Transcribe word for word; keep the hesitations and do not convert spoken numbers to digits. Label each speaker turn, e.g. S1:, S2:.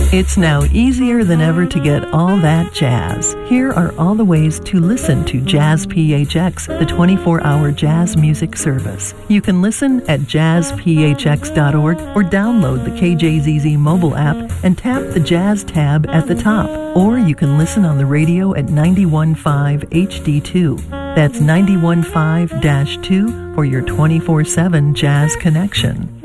S1: It's now easier than ever to get all that jazz. Here are all the ways to listen to Jazz P H X, the twenty-four hour jazz music service. You can listen at jazz p h x dot org or download the K J Z Z mobile app and tap the Jazz tab at the top. Or you can listen on the radio at ninety-one point five H D two. That's ninety-one point five dash two for your twenty-four seven jazz connection.